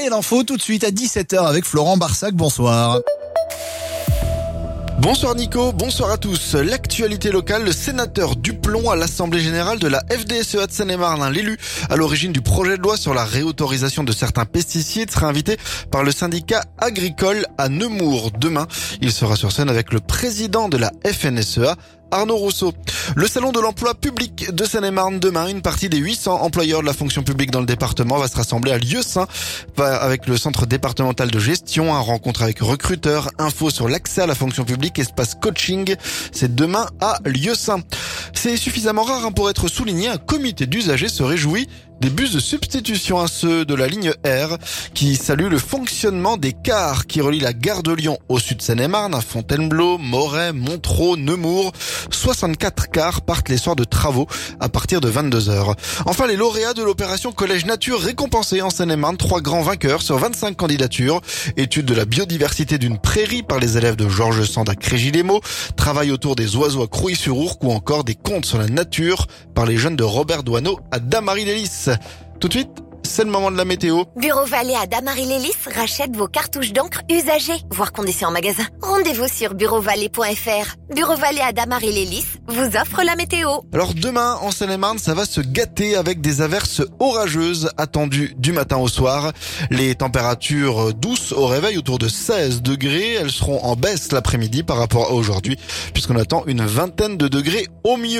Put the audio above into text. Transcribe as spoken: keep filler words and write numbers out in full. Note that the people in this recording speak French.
Et l'info tout de suite à dix-sept heures avec Florent Barsac. Bonsoir. Bonsoir Nico, bonsoir à tous. L'actualité locale, le sénateur Duplon à l'Assemblée Générale de la F D S E A de Seine-et-Marne, l'élu à l'origine du projet de loi sur la réautorisation de certains pesticides, sera invité par le syndicat agricole à Nemours demain. Il sera sur scène avec le président de la F N S E A, Arnaud Rousseau. Le salon de l'emploi public de Seine-et-Marne demain, une partie des huit cents employeurs de la fonction publique dans le département va se rassembler à Lieusaint avec le centre départemental de gestion, un rencontre avec recruteurs, infos sur l'accès à la fonction publique, espace coaching. C'est demain à Lieusaint. C'est suffisamment rare hein, pour être souligné. Un comité d'usagers se réjouit des bus de substitution à ceux de la ligne R qui salue le fonctionnement des cars qui relient la gare de Lyon au sud Seine-et-Marne à Fontainebleau, Moret, Montereau, Nemours. soixante-quatre cars partent les soirs de travaux à partir de vingt-deux heures. Enfin, les lauréats de l'opération Collège Nature récompensés en Seine-et-Marne, trois grands vainqueurs sur vingt-cinq candidatures. Étude de la biodiversité d'une prairie par les élèves de Georges Sand à Crégilemo, travail autour des oiseaux à Crouy-sur-Ourcq ou encore des contes sur la nature par les jeunes de Robert Doisneau à Damary-lès-Lys. Tout de suite, c'est le moment de la météo. Bureau Vallée à Damary-lès-Lys rachète vos cartouches d'encre usagées, voire conditions en magasin. Rendez-vous sur bureau vallée point f r. Bureau Vallée à Damary-lès-Lys vous offre la météo. Alors demain, en Seine-et-Marne, ça va se gâter avec des averses orageuses attendues du matin au soir. Les températures douces au réveil autour de seize degrés. Elles seront en baisse l'après-midi par rapport à aujourd'hui, puisqu'on attend une vingtaine de degrés au mieux.